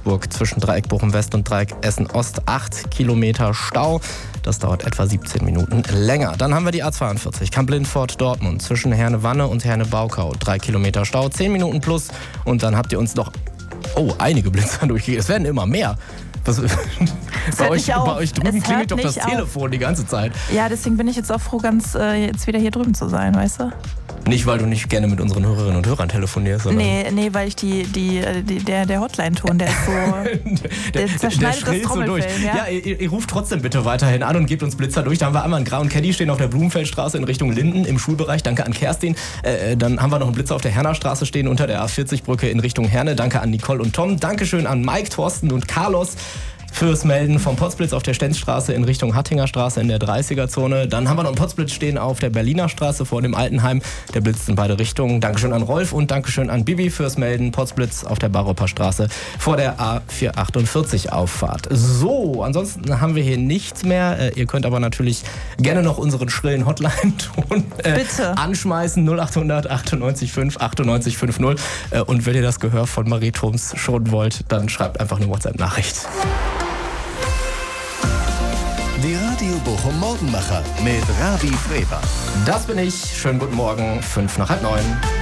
Duisburg zwischen Dreieck Bochum-West und Dreieck Essen-Ost 8 Kilometer Stau. Das dauert etwa 17 Minuten länger. Dann haben wir die A42 Kamp-Lindfort-Dortmund zwischen Herne-Wanne und Herne-Baukau. 3 Kilometer Stau, 10 Minuten plus. Und dann habt ihr uns noch einige Blitzer durchgegeben. Es werden immer mehr. Bei euch drüben klingelt doch das Telefon die ganze Zeit. Ja, deswegen bin ich jetzt auch froh, jetzt wieder hier drüben zu sein, weißt du? Nicht, weil du nicht gerne mit unseren Hörerinnen und Hörern telefonierst, sondern... Nee, weil ich der Hotline-Ton, der ist so... der zerschneidet das Trommelfell. So ja, ihr ruft trotzdem bitte weiterhin an und gebt uns Blitzer durch. Da haben wir einmal einen grauen Caddy stehen auf der Blumenfeldstraße in Richtung Linden im Schulbereich. Danke an Kerstin. Dann haben wir noch einen Blitzer auf der Hernerstraße stehen unter der A40-Brücke in Richtung Herne. Danke an Nicole und Tom. Dankeschön an Mike, Thorsten und Carlos fürs Melden vom Potzblitz auf der Stenzstraße in Richtung Hattinger Straße in der 30er-Zone. Dann haben wir noch einen Potzblitz stehen auf der Berliner Straße vor dem Altenheim. Der blitzt in beide Richtungen. Dankeschön an Rolf und Dankeschön an Bibi fürs Melden. Potzblitz auf der Baroper Straße vor der A448 Auffahrt. So, ansonsten haben wir hier nichts mehr. Ihr könnt aber natürlich gerne noch unseren schrillen Hotline-Ton anschmeißen. 0800 98 5 98 50. Und wenn ihr das Gehör von Marie Thoms schon wollt, dann schreibt einfach eine WhatsApp-Nachricht. Die Radio Bochum Morgenmacher mit Ravi Freber. Das bin ich. Schönen guten Morgen, 8:55.